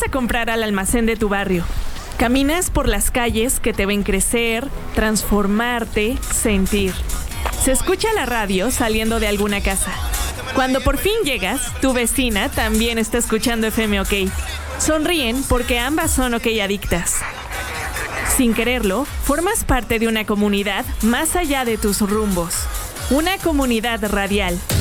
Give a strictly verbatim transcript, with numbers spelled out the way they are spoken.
a comprar al almacén de tu barrio. Caminas por las calles que te ven crecer, transformarte, sentir. Se escucha la radio saliendo de alguna casa. Cuando por fin llegas, tu vecina también está escuchando F M OK. Sonríen porque ambas son OK adictas. Sin quererlo, formas parte de una comunidad más allá de tus rumbos. Una comunidad radial.